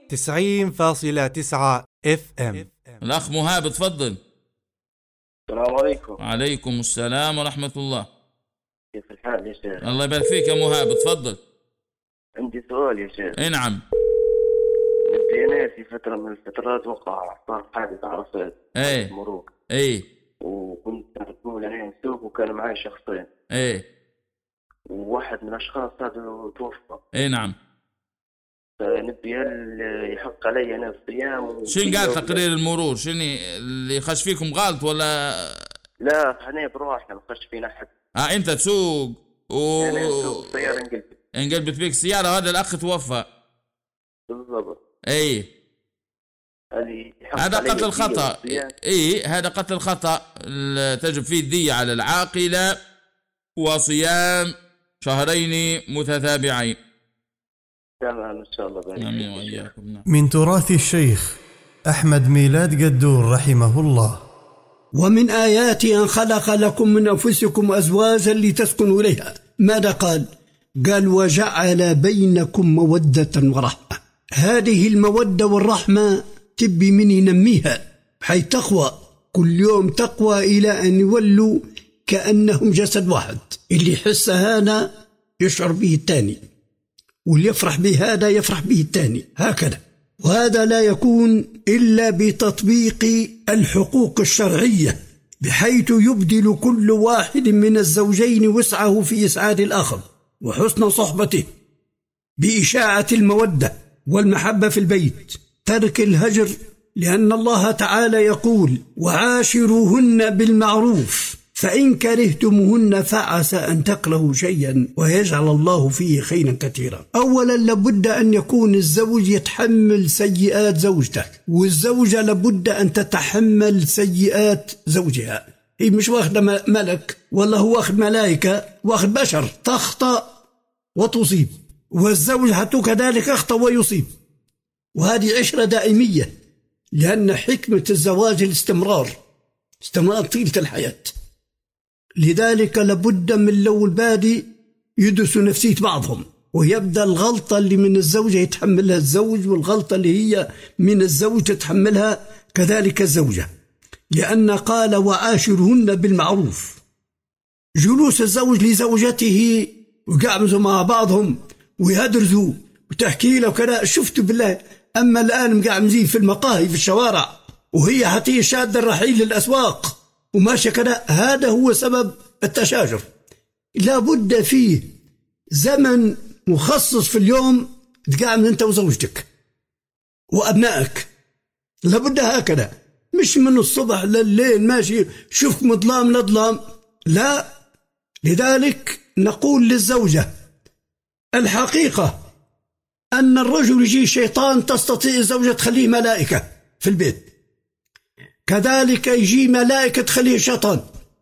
90.9 FM. الأخ مهاب تفضل. السلام عليكم. وعليكم السلام ورحمة الله. كيف الحال يا شيخ؟ الله يبارك فيك يا مهاب تفضل. عندي سؤال يا شيخ. اي نعم. بدينا في فترة من الفترات صار حادث عرفات مرور. اي. وكنت مسؤول عن السوق وكان معي شخصين. اي. وواحد من الأشخاص هذا توفى. اي نعم. فنبي يحق علي أنا الصيام. شنو قال تقرير المرور؟ شنو اللي خش فيكم غلط ولا؟ لا احنا بروحنا ما خش فينا حد. انت تسوق أنا أسوق السيارة انقلبت بيك السيارة وهذا الأخ توفى. بالضبط. اي. هذا قتل خطأ. اي هذا قتل خطأ تجب فيه الدية على العاقلة وصيام شهرين متتابعين. تمام ان شاء الله. امين وإياكم. من تراث الشيخ أحمد ميلاد قدور رحمه الله. ومن آياته أن خلق لكم من أنفسكم أزواجا لتسكنوا إليها. ماذا قال؟ قال وجعل بينكم مودة ورحمة. هذه المودة والرحمة تبي من ينميها بحيث تقوى كل يوم تقوى إلى أن يولوا كأنهم جسد واحد. اللي يحس هذا يشعر به الثاني، واللي يفرح به هذا يفرح به الثاني، هكذا. وهذا لا يكون إلا بتطبيق الحقوق الشرعية بحيث يبذل كل واحد من الزوجين وسعه في إسعاد الآخر وحسن صحبته بإشاعة المودة والمحبة في البيت، ترك الهجر، لأن الله تعالى يقول وعاشروهن بالمعروف فإن كرهتموهن فعسى أن تكرهوا شيئا ويجعل الله فيه خيرا كثيرا. أولا لابد أن يكون الزوج يتحمل سيئات زوجته، والزوجة لابد أن تتحمل سيئات زوجها. هي مش واخد ملك ولا هو واخد ملائكة، واخد بشر تخطأ وتصيب، والزوج حتى كذلك أخطأ ويصيب. وهذه عشرة دائمية، لأن حكمة الزواج الاستمرار طيلة الحياة. لذلك لابد من لو البادي يدرسوا نفسية بعضهم، ويبدأ الغلطة اللي من الزوجة يتحملها الزوج، والغلطة اللي هي من الزوج تتحملها كذلك الزوجة، لأن قال وعاشرهن بالمعروف. جلوس الزوج لزوجته وقعمزوا مع بعضهم ويهدرزوا وتحكي له كذا، شفتوا بالله. أما الآن مقعمزين في المقاهي في الشوارع وهي حتى شادة الرحيل للأسواق وماشي كذا، هذا هو سبب التشاجر. لابد فيه زمن مخصص في اليوم تقعد أنت وزوجتك وأبنائك، لابد هكذا، مش من الصبح لليل ماشي شوف مظلام لظلام، لا. لذلك نقول للزوجة الحقيقة أن الرجل يجي شيطان تستطيع الزوجة تخليه ملائكة في البيت، كذلك يجي ملائكة تخليه شيطان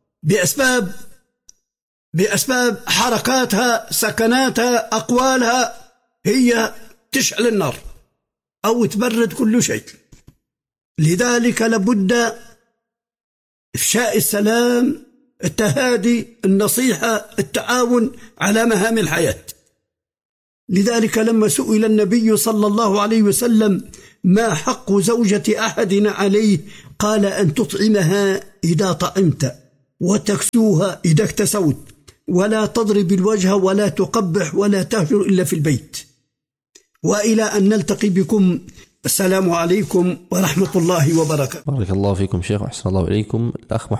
بأسباب حركاتها، سكناتها، أقوالها، هي تشعل النار أو تبرد كل شيء. لذلك لابد إفشاء السلام، التهادي، النصيحة، التعاون على مهام الحياة. لذلك لما سئل النبي صلى الله عليه وسلم ما حق زوجة أحدنا عليه، قال أن تطعمها إذا طعمت وتكسوها إذا اكتسوت ولا تضرب الوجه ولا تقبح ولا تهجر إلا في البيت. وإلى أن نلتقي بكم، السلام عليكم ورحمة الله وبركاته. بارك الله فيكم شيخ وأحسن الله إليكم. الأخ